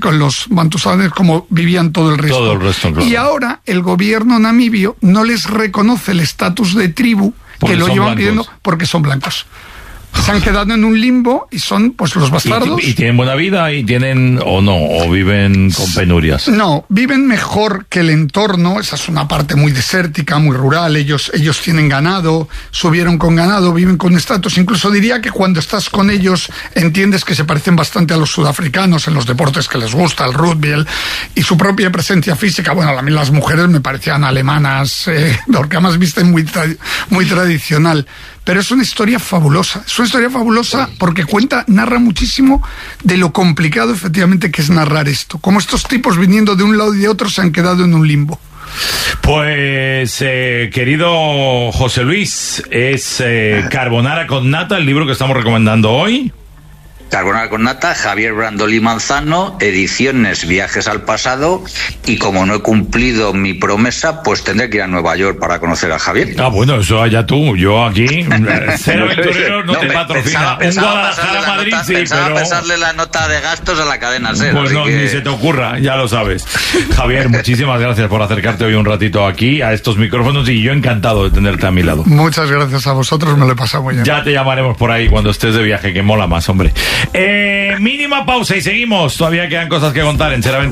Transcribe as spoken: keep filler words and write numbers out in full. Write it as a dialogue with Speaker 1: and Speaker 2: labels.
Speaker 1: con los bantustanes como vivían todo el resto.
Speaker 2: Todo el resto, claro.
Speaker 1: Y ahora el gobierno namibio no les reconoce el estatus de tribu
Speaker 2: porque
Speaker 1: que lo llevan
Speaker 2: blancos.
Speaker 1: pidiendo porque son blancos. Se han quedado en un limbo y son pues los bastardos.
Speaker 2: ¿Y, y tienen buena vida y tienen o no? ¿O viven con penurias?
Speaker 1: No, viven mejor que el entorno. Esa es una parte muy desértica, muy rural. Ellos, ellos tienen ganado, subieron con ganado, viven con estatus. Incluso diría que cuando estás con ellos entiendes que se parecen bastante a los sudafricanos en los deportes que les gusta, el rugby el, y su propia presencia física. Bueno, a mí las mujeres me parecían alemanas, eh, porque además visten muy, tra- muy tradicional. Pero es una historia fabulosa, es una historia fabulosa porque cuenta, narra muchísimo de lo complicado efectivamente que es narrar esto, cómo estos tipos viniendo de un lado y de otro se han quedado en un limbo.
Speaker 2: Pues, eh, querido José Luis, es eh, Carbonara con Nata, el libro que estamos recomendando hoy.
Speaker 3: Carbonara con Nata, Javier Brandolí Manzano, Ediciones Viajes al Pasado, y como no he cumplido mi promesa, pues tendré que ir a Nueva York para conocer a Javier.
Speaker 2: Ah, bueno, eso allá tú, yo aquí, cero aventureros no, no te patrocina.
Speaker 3: Pensaba,
Speaker 2: Un
Speaker 3: pensaba
Speaker 2: Guadalajara Madrid,
Speaker 3: nota,
Speaker 2: sí,
Speaker 3: pensaba
Speaker 2: pero...
Speaker 3: pasarle la nota de gastos a la cadena SER.
Speaker 2: Pues no, que... ni se te ocurra, ya lo sabes. Javier, muchísimas gracias por acercarte hoy un ratito aquí a estos micrófonos y yo encantado de tenerte a mi lado.
Speaker 1: Muchas gracias a vosotros, me lo he pasado muy bien.
Speaker 2: Ya te llamaremos por ahí cuando estés de viaje, que mola más, hombre. Eh, mínima pausa y seguimos. Todavía quedan cosas que contar en Ser Aventurero.